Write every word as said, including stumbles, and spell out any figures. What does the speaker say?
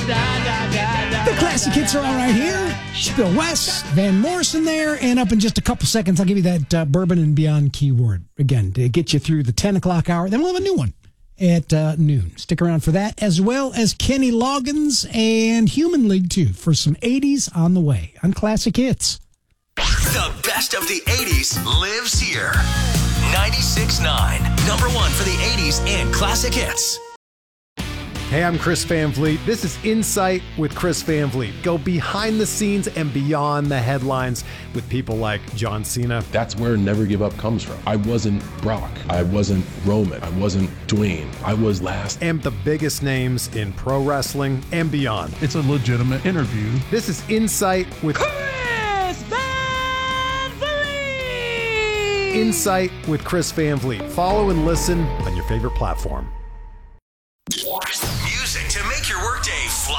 The classic hits are all right here. Bill West, Van Morrison there, and up in just a couple seconds, I'll give you that uh, Bourbon and Beyond keyword again to get you through the ten o'clock hour. Then we'll have a new one at uh, noon. Stick around for that, as well as Kenny Loggins and Human League two for some eighties on the way on Classic Hits. The best of the eighties lives here. ninety-six point nine, number one for the eighties and Classic Hits. Hey, I'm Chris Van Vliet. This is Insight with Chris Van Vliet. Go behind the scenes and beyond the headlines with people like John Cena. That's where Never Give Up comes from. I wasn't Brock. I wasn't Roman. I wasn't Dwayne. I was last. And the biggest names in pro wrestling and beyond. It's a legitimate interview. This is Insight with Chris Van Vliet. Insight with Chris Van Vliet. Follow and listen on your favorite platform.